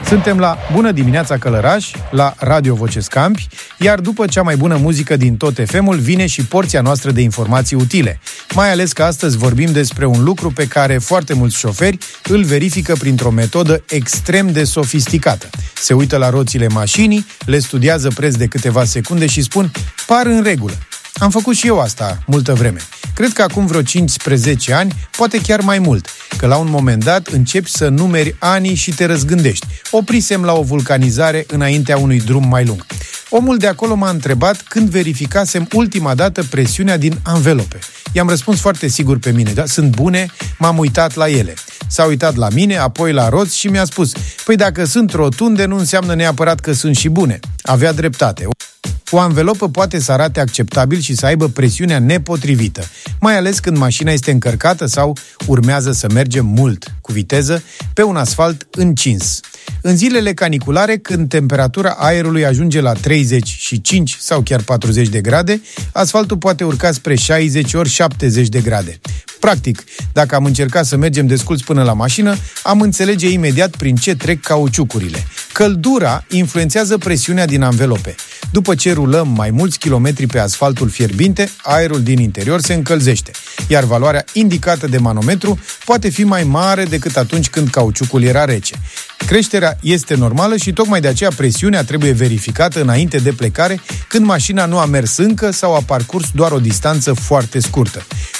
Suntem la Bună dimineața Călăraș, la Radio Voce Scampi, iar după cea mai bună muzică din tot FM-ul vine și porția noastră de informații utile. Mai ales că astăzi vorbim despre un lucru pe care foarte mulți șoferi îl verifică printr-o metodă extrem de sofisticată. Se uită la roțile mașinii, le studiază preț de câteva secunde și spun: par în regulă. Am făcut și eu asta multă vreme. Cred că acum vreo 15 ani, poate chiar mai mult, că la un moment dat începi să numeri anii și te răzgândești. Oprisem la o vulcanizare înaintea unui drum mai lung. Omul de acolo m-a întrebat când verificasem ultima dată presiunea din anvelope. I-am răspuns foarte sigur pe mine: da, sunt bune, m-am uitat la ele. S-a uitat la mine, apoi la roți și mi-a spus: păi dacă sunt rotunde, nu înseamnă neapărat că sunt și bune. Avea dreptate. O anvelopă poate să arate acceptabil și să aibă presiunea nepotrivită, mai ales când mașina este încărcată sau urmează să mergem mult, cu viteză, pe un asfalt încins. În zilele caniculare, când temperatura aerului ajunge la 35 sau chiar 40 de grade, asfaltul poate urca spre 60 ori 70 de grade. Practic, dacă am încercat să mergem desculți până la mașină, am înțelege imediat prin ce trec cauciucurile. Căldura influențează presiunea din anvelope. După ce rulăm mai mulți kilometri pe asfaltul fierbinte, aerul din interior se încălzește, iar valoarea indicată de manometru poate fi mai mare decât atunci când cauciucul era rece. Creșterea este normală și tocmai de aceea presiunea trebuie verificată înainte de plecare, când mașina nu a mers încă sau a parcurs doar o distanță foarte scurtă.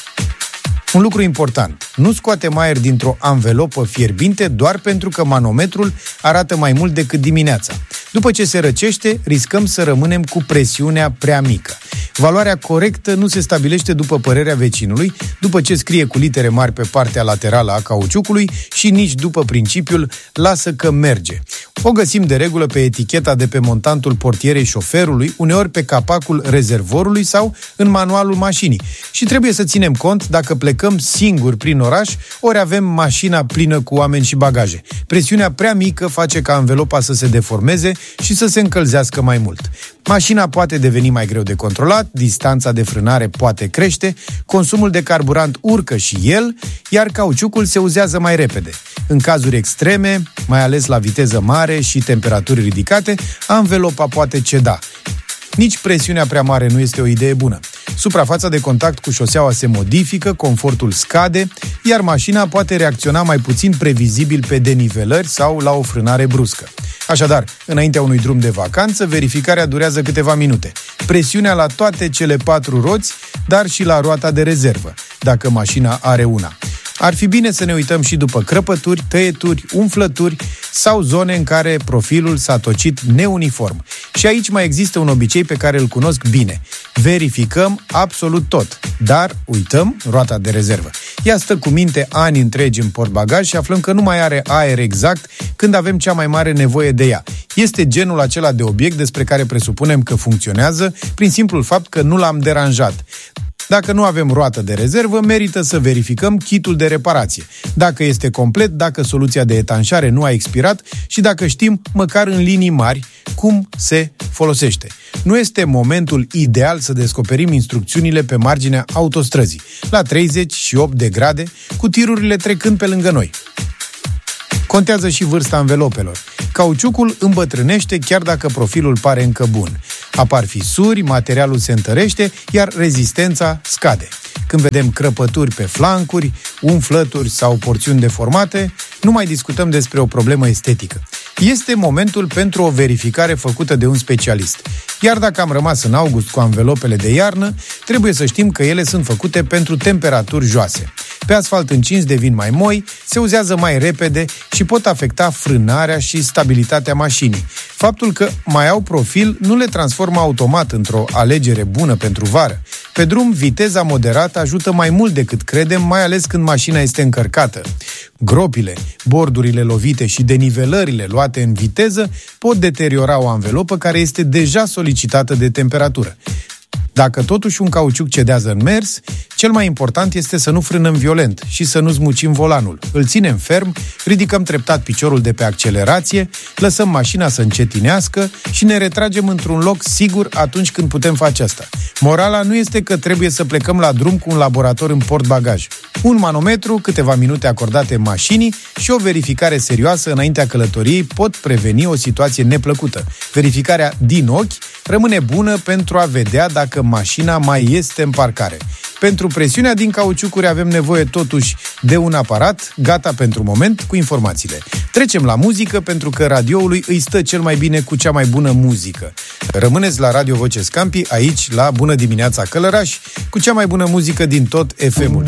Un lucru important: nu scoatem aer dintr-o anvelopă fierbinte doar pentru că manometrul arată mai mult decât dimineața. După ce se răcește, riscăm să rămânem cu presiunea prea mică. Valoarea corectă nu se stabilește după părerea vecinului, după ce scrie cu litere mari pe partea laterală a cauciucului și nici după principiul lasă că merge. O găsim de regulă pe eticheta de pe montantul portierei șoferului, uneori pe capacul rezervorului sau în manualul mașinii. Și trebuie să ținem cont dacă plecăm singuri prin oraș, ori avem mașina plină cu oameni și bagaje. Presiunea prea mică face ca anvelopa să se deformeze și să se încălzească mai mult. Mașina poate deveni mai greu de controlat, distanța de frânare poate crește, consumul de carburant urcă și el, iar cauciucul se uzează mai repede. În cazuri extreme, mai ales la viteză mare și temperaturi ridicate, anvelopa poate ceda. Nici presiunea prea mare nu este o idee bună. Suprafața de contact cu șoseaua se modifică, confortul scade, iar mașina poate reacționa mai puțin previzibil pe denivelări sau la o frânare bruscă. Așadar, înaintea unui drum de vacanță, verificarea durează câteva minute. Presiunea la toate cele 4 roți, dar și la roata de rezervă, dacă mașina are una. Ar fi bine să ne uităm și după crăpături, tăieturi, umflături sau zone în care profilul s-a tocit neuniform. Și aici mai există un obicei pe care îl cunosc bine. Verificăm absolut tot, dar uităm roata de rezervă. Ea stă cu minte ani întregi în portbagaj și aflăm că nu mai are aer exact când avem cea mai mare nevoie de ea. Este genul acela de obiect despre care presupunem că funcționează prin simplul fapt că nu l-am deranjat. Dacă nu avem roată de rezervă, merită să verificăm kitul de reparație. Dacă este complet, dacă soluția de etanșare nu a expirat și dacă știm, măcar în linii mari, cum se folosește. Nu este momentul ideal să descoperim instrucțiunile pe marginea autostrăzii, la 38 de grade, cu tirurile trecând pe lângă noi. Contează și vârsta anvelopelor. Cauciucul îmbătrânește chiar dacă profilul pare încă bun. Apar fisuri, materialul se întărește, iar rezistența scade. Când vedem crăpături pe flancuri, umflături sau porțiuni deformate, nu mai discutăm despre o problemă estetică. Este momentul pentru o verificare făcută de un specialist. Iar dacă am rămas în august cu anvelopele de iarnă, trebuie să știm că ele sunt făcute pentru temperaturi joase. Pe asfalt încins devin mai moi, se uzează mai repede și pot afecta frânarea și stabilitatea mașinii. Faptul că mai au profil nu le transformă automat într-o alegere bună pentru vară. Pe drum, viteza moderată ajută mai mult decât credem, mai ales când mașina este încărcată. Gropile, bordurile lovite și denivelările luate în viteză pot deteriora o anvelopă care este deja solicitată de temperatură. Dacă totuși un cauciuc cedează în mers, Cel mai important este să nu frânăm violent și să nu zmucim volanul. Îl ținem ferm, ridicăm treptat piciorul de pe accelerație, lăsăm mașina să încetinească și ne retragem într-un loc sigur atunci când putem face asta. Morala nu este că trebuie să plecăm la drum cu un laborator în portbagaj. Un manometru, câteva minute acordate mașinii și o verificare serioasă înaintea călătoriei pot preveni o situație neplăcută. Verificarea din ochi rămâne bună pentru a vedea dacă mașina mai este în parcare. Pentru presiunea din cauciucuri avem nevoie totuși de un aparat gata pentru moment cu informațiile. Trecem la muzică pentru că radioului îi stă cel mai bine cu cea mai bună muzică. Rămâneți la Radio Voce Scampi, aici la Bună Dimineața Călăraș, cu cea mai bună muzică din tot FM-ul.